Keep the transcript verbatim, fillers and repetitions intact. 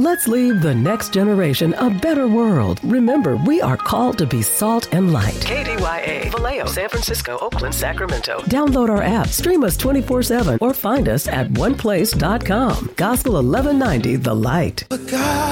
Let's leave the next generation a better world. Remember, we are called to be salt and light. K D Y A, Vallejo, San Francisco, Oakland, Sacramento. Download our app, stream us twenty-four seven, or find us at one place dot com. Gospel eleven ninety, The Light. But God